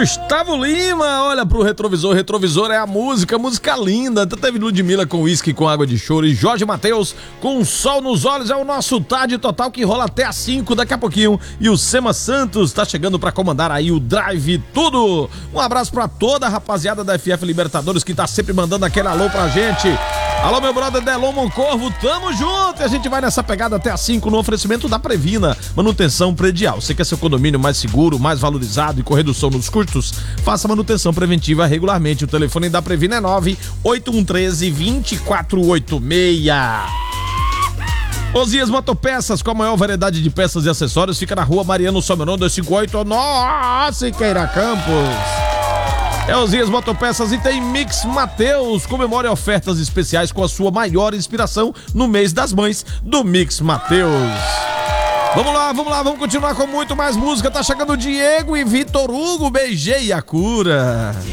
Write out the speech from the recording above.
Gustavo Lima, olha pro retrovisor. Retrovisor é a música linda. Então teve Ludmilla com Whisky com Água de Choro e Jorge Mateus com Sol nos Olhos. É o nosso Tarde Total que rola até às 5 daqui a pouquinho. E o Sema Santos tá chegando pra comandar aí o Drive Tudo. Um abraço pra toda a rapaziada da FF Libertadores que tá sempre mandando aquele alô pra gente. Alô, meu brother Delon Moncorvo, tamo junto! E a gente vai nessa pegada até às 5 no oferecimento da Previna, manutenção predial. Você quer seu condomínio mais seguro, mais valorizado e com redução nos custos? Faça manutenção preventiva regularmente. O telefone da Previna é 98113-2486. Osias Motopeças, com a maior variedade de peças e acessórios, fica na rua Mariano Someron 258, nossa, Siqueira Campos. É Osias Motopeças e tem Mix Mateus. Comemore ofertas especiais com a sua maior inspiração no mês das mães do Mix Mateus. Vamos lá, vamos continuar com muito mais música. Tá chegando Diego e Vitor Hugo, Beijei a Cura.